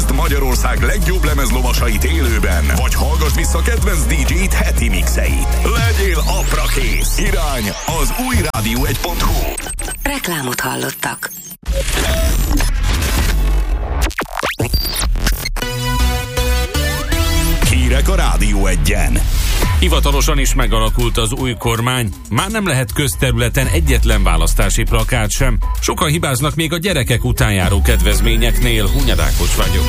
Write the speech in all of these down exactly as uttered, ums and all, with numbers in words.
Nézd Magyarország legjobb lemezlovasait élőben, vagy hallgass vissza kedvenc dé dzsét heti mixeit. Legyél aprakész. Irány az új rádió egy pont hu. Reklámot hallottak. Hírek a Rádió Egyen. Hivatalosan is megalakult az új kormány. Már nem lehet közterületen egyetlen választási plakát sem. Sokan hibáznak még a gyerekek után járó kedvezményeknél. Hunyad Ákos vagyok.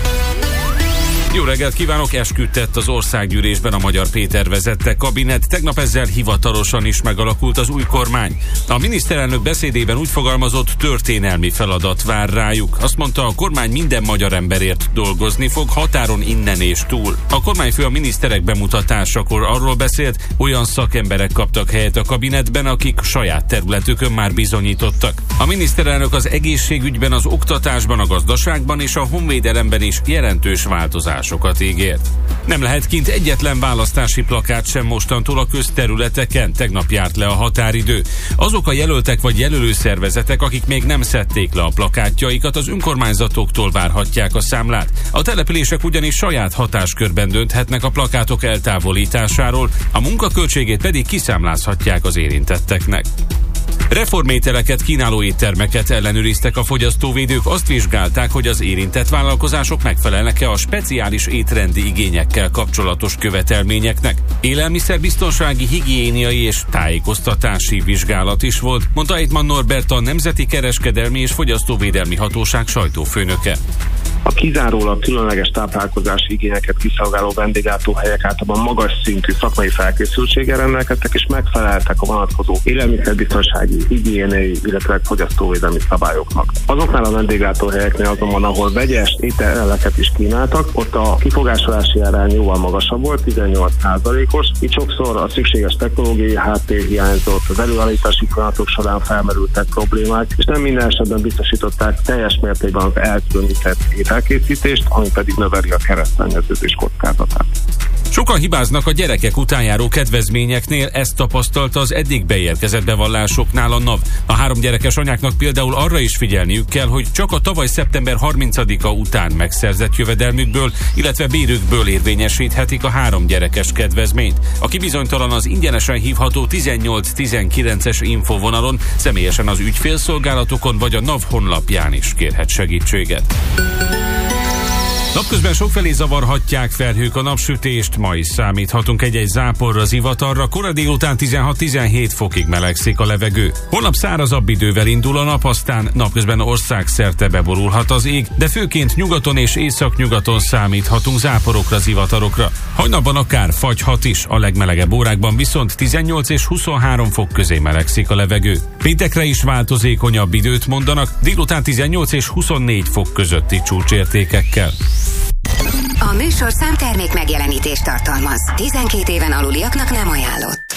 Jó reggelt kívánok! Esküdtett az országgyűlésben a Magyar Péter vezette kabinet. Tegnap ezzel hivatalosan is megalakult az új kormány. A miniszterelnök beszédében úgy fogalmazott, történelmi feladat vár rájuk. Azt mondta, a kormány minden magyar emberért dolgozni fog, határon innen és túl. A kormányfő a miniszterek bemutatásakor arról beszélt, olyan szakemberek kaptak helyet a kabinetben, akik saját területükön már bizonyítottak. A miniszterelnök az egészségügyben, az oktatásban, a gazdaságban és a honvédelemben is jelentős változás sokat ígért. Nem lehet kint egyetlen választási plakát sem mostantól a közterületeken, tegnap járt le a határidő. Azok a jelöltek vagy jelölőszervezetek, akik még nem szedték le a plakátjaikat, az önkormányzatoktól várhatják a számlát. A települések ugyanis saját hatáskörben dönthetnek a plakátok eltávolításáról, a munkaköltségét pedig kiszámlázhatják az érintetteknek. Reformételeket kínáló éttermeket ellenőriztek a fogyasztóvédők, azt vizsgálták, hogy az érintett vállalkozások megfelelnek-e a speciális étrendi igényekkel kapcsolatos követelményeknek. Élelmiszerbiztonsági, higiéniai és tájékoztatási vizsgálat is volt, mondta Eitmann Norbert, a Nemzeti Kereskedelmi és Fogyasztóvédelmi Hatóság sajtófőnöke. A kizárólag különleges táplálkozási igényeket kiszolgáló vendéglátóhelyek általában magas szintű szakmai felkészültséggel rendelkeztek és megfeleltek a vonatkozó élelmiszerbiztonsági, higiéniai, illetve fogyasztóvédelmi szabályoknak. Azoknál a vendéglátóhelyeknél azonban, ahol vegyes ételeket is kínáltak, ott a kifogásolási arány jóval magasabb volt, tizennyolc százalékos. Itt sokszor a szükséges technológiai háttér hiányzott, az előállítási folyamatok során felmerültek problémák, és nem minden esetben biztosították teljes mértékben az elkülönített elkészítést, ami pedig növeli a keresztszennyeződés kockázatát. Sokan hibáznak a gyerekek után járó kedvezményeknél, ezt tapasztalta az eddig beérkezett bevallásoknál a NAV. A három gyerekes anyáknak például arra is figyelniük kell, hogy csak a tavaly szeptember harmincadika után megszerzett jövedelmükből, illetve bérükből érvényesíthetik a három gyerekes kedvezményt. Aki bizonytalan, az ingyenesen hívható tizennyolc tizenkilences infovonalon, személyesen az ügyfélszolgálatokon vagy a NAV honlapján is kérhet segítséget. Napközben sokfelé zavarhatják felhők a napsütést, ma is számíthatunk egy-egy záporra, zivatarra, kora délután tizenhat-tizenhét fokig melegszik a levegő. Holnap szárazabb idővel indul a nap, aztán napközben országszerte beborulhat az ég, de főként nyugaton és északnyugaton számíthatunk záporokra, zivatarokra. Hajnalban akár fagyhat is, a legmelegebb órákban viszont tizennyolc és huszonhárom fok közé melegszik a levegő. Péntekre is változékonyabb időt mondanak, délután tizennyolc és huszonnégy fok közötti csúcsértékekkel. A műsorszám termék megjelenítést tartalmaz. tizenkét éven aluliaknak nem ajánlott.